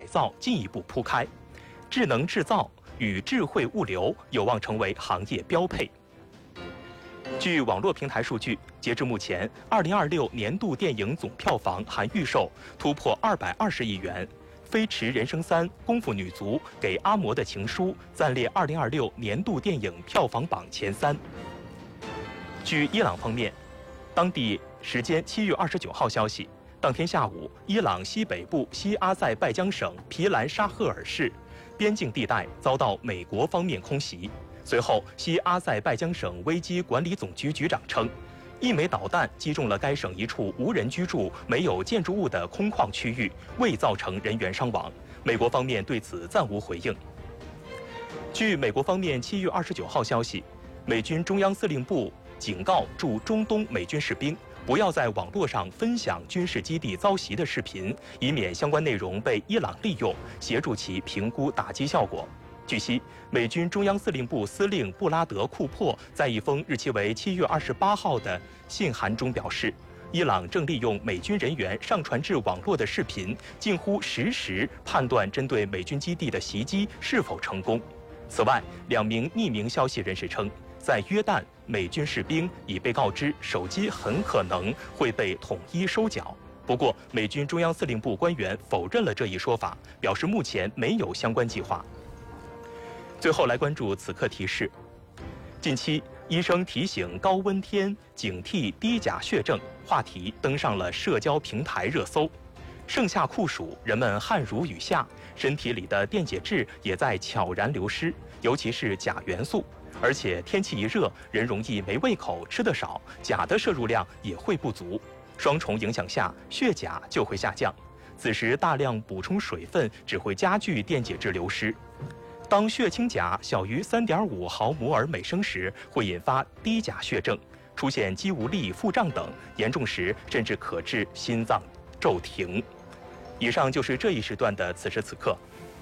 造进一步铺开，智能制造与智慧物流有望成为行业标配。据网络平台数据，截至目前，2026年度电影总票房含预售突破220亿元，《飞驰人生3》《功夫女足》给阿嬷的情书暂列2026年度电影票房榜前3。据伊朗方面，当地时间7月29号消息，当天下午，伊朗西北部西阿塞拜疆省皮兰沙赫尔市边境地带遭到美国方面空袭。随后，西阿塞拜疆省危机管理总局局长称，1枚导弹击中了该省一处无人居住、没有建筑物的空旷区域，未造成人员伤亡。美国方面对此暂无回应。据美国方面7月29号消息，美军中央司令部警告驻中东美军士兵，不要在网络上分享军事基地遭袭的视频，以免相关内容被伊朗利用，协助其评估打击效果。据悉，美军中央司令部司令布拉德·库珀在一封日期为7月28号的信函中表示，伊朗正利用美军人员上传至网络的视频，近乎实时判断针对美军基地的袭击是否成功。此外，2名匿名消息人士称，在约旦，美军士兵已被告知手机很可能会被统一收缴。不过，美军中央司令部官员否认了这一说法，表示目前没有相关计划。最后来关注此刻提示：近期，医生提醒高温天警惕低钾血症话题登上了社交平台热搜。盛夏酷暑，人们汗如雨下，身体里的电解质也在悄然流失，尤其是钾元素。而且天气一热，人容易没胃口，吃得少，钾的摄入量也会不足。双重影响下，血钾就会下降。此时大量补充水分只会加剧电解质流失。当血清钾小于3.5毫摩尔每升时，会引发低钾血症，出现肌无力、腹胀等，严重时甚至可致心脏骤停。以上就是这一时段的此时此刻。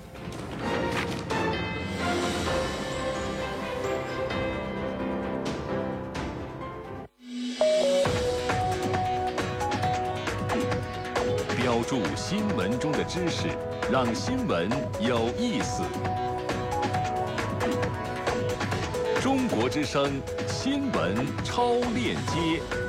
标注新闻中的知识，让新闻有意思。中国之声新闻超链接。